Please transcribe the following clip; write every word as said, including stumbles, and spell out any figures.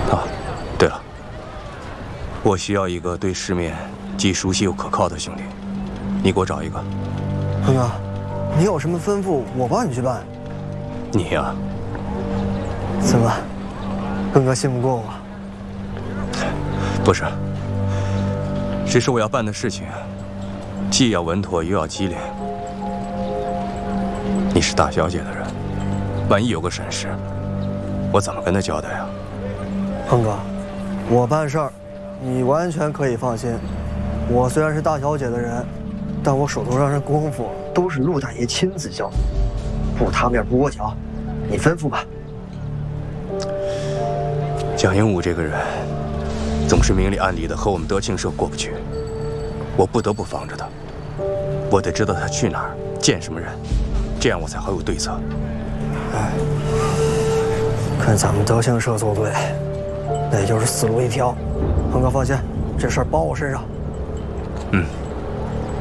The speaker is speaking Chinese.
啊，对了，我需要一个对市面既熟悉又可靠的兄弟，你给我找一个。 坤哥，你有什么吩咐，我帮你去办。 你呀、啊， 怎么，坤哥信不过我？ 不是，只是我要办的事情，既要稳妥又要机灵。你是大小姐的人，万一有个闪失，我怎么跟她交代呀？ 坤哥，我办事儿，你完全可以放心。我虽然是大小姐的人，但我手头上的功夫都是陆大爷亲自教的，不踏面不过脚。你吩咐吧。 蒋英武这个人，总是明里暗里的和我们德庆社过不去，我不得不防着他。我得知道他去哪儿，见什么人，这样我才好有对策。 哎，跟咱们德庆社作对，那也就是死路一条。鹏哥放心，这事儿包我身上。 嗯。